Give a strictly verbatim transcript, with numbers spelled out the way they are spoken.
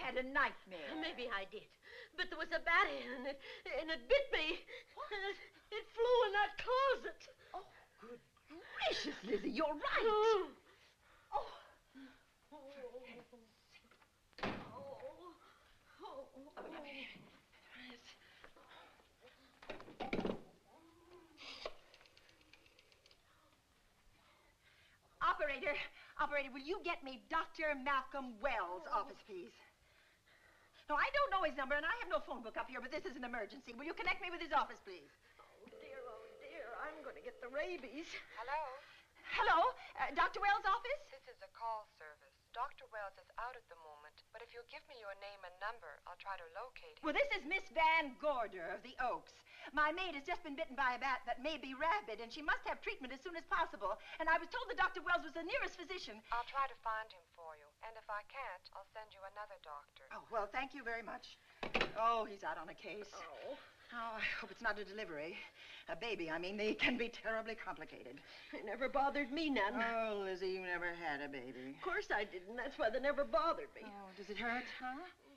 had a nightmare. Maybe I did. But there was a bat in and it, and it bit me. And it, it flew in that closet. Oh, good gracious, Lizzie, you're right. Oh. Oh. Oh. Oh. Oh. Operator, operator, will you get me Doctor Malcolm Wells' office, please? No, I don't know his number, and I have no phone book up here, but this is an emergency. Will you connect me with his office, please? Oh, dear, oh, dear. I'm going to get the rabies. Hello? Hello? Uh, Doctor Wells' office? This is a call service. Doctor Wells is out at the moment, but if you'll give me your name and number, I'll try to locate him. Well, this is Miss Van Gorder of the Oaks. My maid has just been bitten by a bat that may be rabid, and she must have treatment as soon as possible. And I was told that Doctor Wells was the nearest physician. I'll try to find him for you, and if I can't, I'll send you another doctor. Oh, well, thank you very much. Oh, he's out on a case. Oh. Oh, I hope it's not a delivery. A baby, I mean. They can be terribly complicated. It never bothered me none. Oh, Lizzie, you never had a baby. Of course I didn't. That's why they never bothered me. Oh, does it hurt, huh?